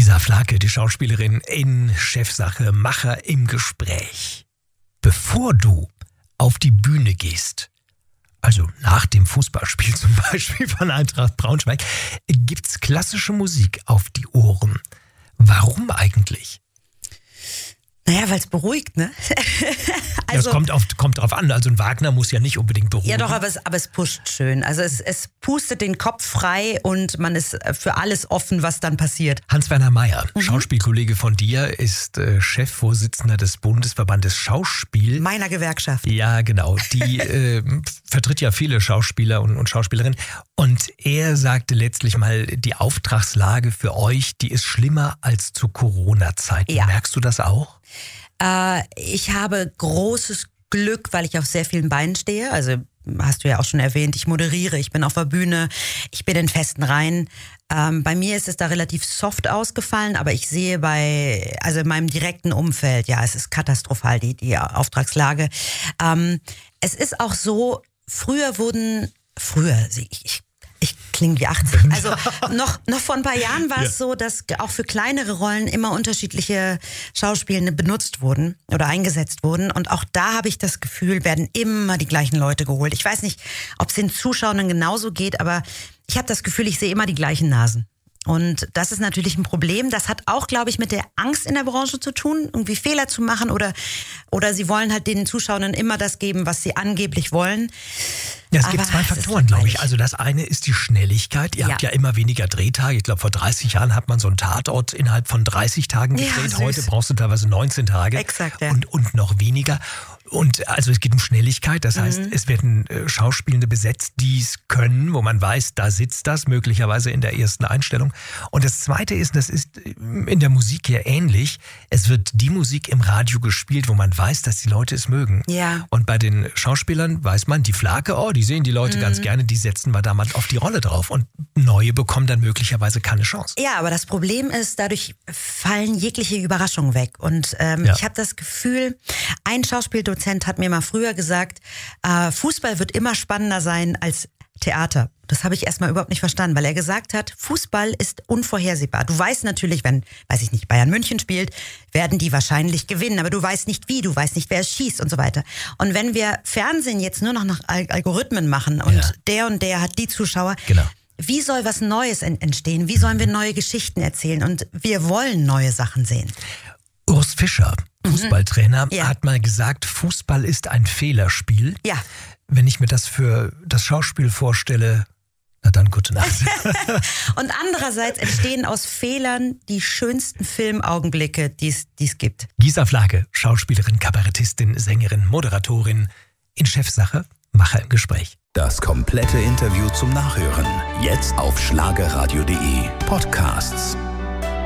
Gisa Flake, die Schauspielerin in Chefsache, Macher im Gespräch. Bevor du auf die Bühne gehst, also nach dem Fußballspiel zum Beispiel von Eintracht Braunschweig, gibt's klassische Musik auf die Ohren. Warum eigentlich? Naja, weil es beruhigt, ne? Also, das kommt drauf an. Also ein Wagner muss ja nicht unbedingt beruhigen. Ja doch, aber es pusht schön. Also es pustet den Kopf frei und man ist für alles offen, was dann passiert. Hans-Werner Meier, Schauspielkollege von dir, ist Chefvorsitzender des Bundesverbandes Schauspiel. Meiner Gewerkschaft. Ja, genau. Die vertritt ja viele Schauspieler und Schauspielerinnen. Und er sagte letztlich mal, die Auftragslage für euch, die ist schlimmer als zu Corona-Zeiten. Ja. Merkst du das auch? Ich habe großes Glück, weil ich auf sehr vielen Beinen stehe. Also hast du ja auch schon erwähnt, ich moderiere, ich bin auf der Bühne, ich bin in festen Reihen. Bei mir ist es da relativ soft ausgefallen, aber ich sehe in meinem direkten Umfeld, ja, es ist katastrophal, die Auftragslage. Es ist auch so, ich klinge wie 80. Also noch vor ein paar Jahren war es so, dass auch für kleinere Rollen immer unterschiedliche Schauspielende benutzt wurden oder eingesetzt wurden. Und auch da habe ich das Gefühl, werden immer die gleichen Leute geholt. Ich weiß nicht, ob es den Zuschauern genauso geht, aber ich habe das Gefühl, ich sehe immer die gleichen Nasen. Und das ist natürlich ein Problem. Das hat auch, glaube ich, mit der Angst in der Branche zu tun, irgendwie Fehler zu machen oder sie wollen halt den Zuschauern immer das geben, was sie angeblich wollen. Ja, es gibt zwei Faktoren, glaube ich. Also das eine ist die Schnelligkeit. Ihr habt ja immer weniger Drehtage. Ich glaube, vor 30 Jahren hat man so einen Tatort innerhalb von 30 Tagen gedreht. Ja, heute brauchst du teilweise 19 Tage. Exakt, ja. Und noch weniger. Und also es geht um Schnelligkeit, das heißt, es werden Schauspielende besetzt, die es können, wo man weiß, da sitzt das, möglicherweise in der ersten Einstellung. Und das Zweite ist, das ist in der Musik ja ähnlich, es wird die Musik im Radio gespielt, wo man weiß, dass die Leute es mögen. Ja. Und bei den Schauspielern weiß man, die Flake, die sehen die Leute ganz gerne, die setzen wir da mal auf die Rolle drauf. Und neue bekommen dann möglicherweise keine Chance. Ja, aber das Problem ist, dadurch fallen jegliche Überraschungen weg. Und ich habe das Gefühl, ein Schauspieldozent hat mir mal früher gesagt, Fußball wird immer spannender sein als Theater. Das habe ich erstmal überhaupt nicht verstanden, weil er gesagt hat, Fußball ist unvorhersehbar. Du weißt natürlich, wenn, Bayern München spielt, werden die wahrscheinlich gewinnen, aber du weißt nicht wie, du weißt nicht, wer es schießt und so weiter. Und wenn wir Fernsehen jetzt nur noch nach Algorithmen machen und der hat die Zuschauer, genau. Wie soll was Neues entstehen? Wie sollen wir neue Geschichten erzählen? Und wir wollen neue Sachen sehen. Urs Fischer, Fußballtrainer, hat mal gesagt, Fußball ist ein Fehlerspiel. Ja. Wenn ich mir das für das Schauspiel vorstelle, na dann gute Nacht. Und andererseits entstehen aus Fehlern die schönsten Filmaugenblicke, die es gibt. Gisa Flake, Schauspielerin, Kabarettistin, Sängerin, Moderatorin, in Chefsache, Macher im Gespräch. Das komplette Interview zum Nachhören. Jetzt auf schlagerradio.de Podcasts.